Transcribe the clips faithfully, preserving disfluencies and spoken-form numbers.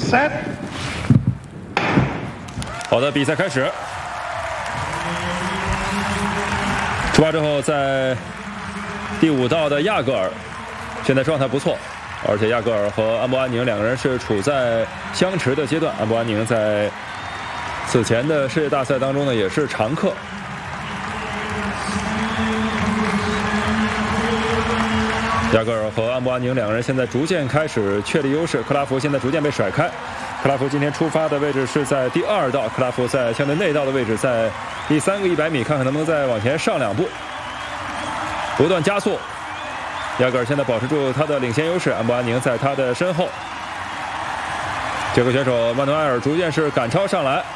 Set。 好的，比赛开始。出发之后，在第五道的亚格尔，现在状态不错，而且亚格尔和安博安宁两个人是处在相持的阶段。安博安宁在此前的世界大赛当中呢，也是常客。亚格尔和安博安宁两个人现在逐渐开始确立优势，克拉夫现在逐渐被甩开。克拉夫今天出发的位置是在第二道，克拉夫在相对内道的位置，在第三个一百米，看看能不能再往前上两步，不断加速。亚格尔现在保持住他的领先优势，安博安宁在他的身后。这个选手曼努埃尔逐渐是赶超上来，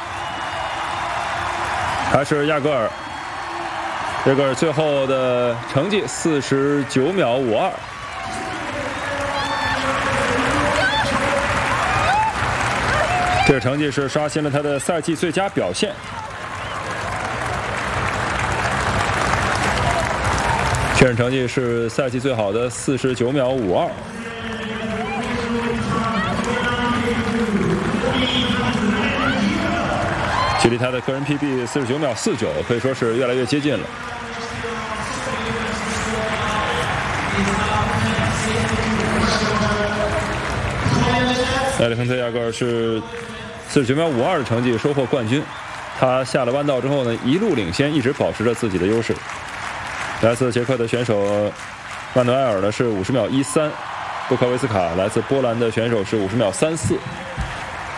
还是亚格尔。亚格尔最后的成绩四十九秒五二。这个成绩是刷新了他的赛季最佳表现。确认成绩是赛季最好的四十九秒五二。距离他的个人 P B 四十九秒四九，可以说是越来越接近了。埃里亨特·亚格尔是四十九秒五二的成绩收获冠军。他下了弯道之后呢，一路领先，一直保持着自己的优势。来自捷克的选手曼努埃尔呢是五十秒一三，布科维斯卡来自波兰的选手是五十秒三四。